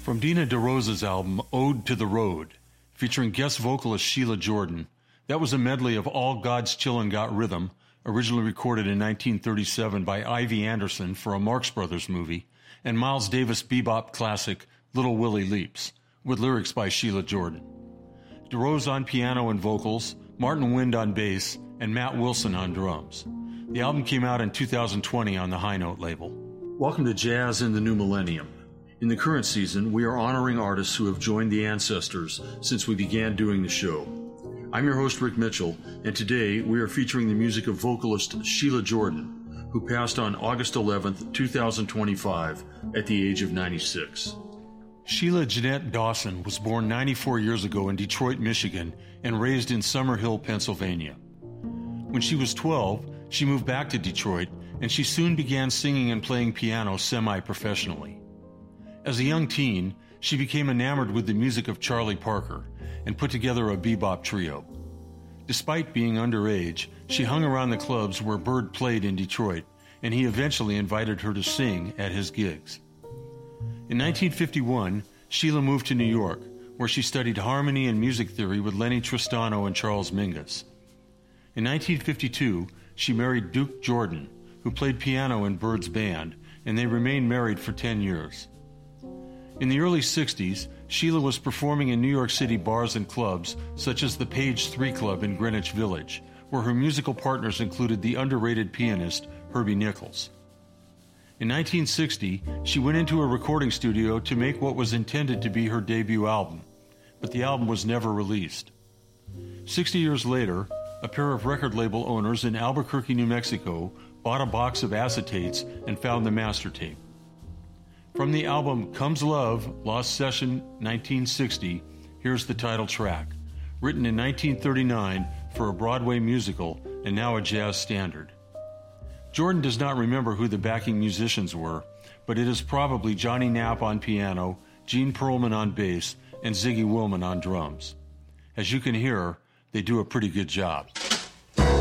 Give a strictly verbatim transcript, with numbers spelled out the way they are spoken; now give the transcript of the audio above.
From Dina DeRosa's album, Ode to the Road, featuring guest vocalist Sheila Jordan, that was a medley of All God's Chillin' Got Rhythm, originally recorded in nineteen thirty-seven by Ivy Anderson for a Marx Brothers movie, and Miles Davis bebop classic Little Willie Leaps, with lyrics by Sheila Jordan. DeRosa on piano and vocals, Martin Wind on bass, and Matt Wilson on drums. The album came out in two thousand twenty on the High Note label. Welcome to Jazz in the New Millennium. In the current season, we are honoring artists who have joined the ancestors since we began doing the show. I'm your host, Rick Mitchell, and today we are featuring the music of vocalist Sheila Jordan, who passed on August eleventh, two thousand twenty-five, at the age of ninety-six. Sheila Jeanette Dawson was born ninety-four years ago in Detroit, Michigan, and raised in Summerhill, Pennsylvania. When she was twelve, she moved back to Detroit, and she soon began singing and playing piano semi-professionally. As a young teen, she became enamored with the music of Charlie Parker and put together a bebop trio. Despite being underage, she hung around the clubs where Bird played in Detroit, and he eventually invited her to sing at his gigs. In nineteen fifty-one, Sheila moved to New York, where she studied harmony and music theory with Lenny Tristano and Charles Mingus. In nineteen fifty-two, she married Duke Jordan, who played piano in Bird's band, and they remained married for ten years. In the early sixties, Sheila was performing in New York City bars and clubs such as the Page Three Club in Greenwich Village, where her musical partners included the underrated pianist Herbie Nichols. In nineteen sixty, she went into a recording studio to make what was intended to be her debut album, but the album was never released. Sixty years later, a pair of record label owners in Albuquerque, New Mexico, bought a box of acetates and found the master tape. From the album Comes Love, Lost Session nineteen sixty, here's the title track, written in nineteen thirty-nine for a Broadway musical and now a jazz standard. Jordan does not remember who the backing musicians were, but it is probably Johnny Knapp on piano, Gene Perlman on bass, and Ziggy Willman on drums. As you can hear, they do a pretty good job.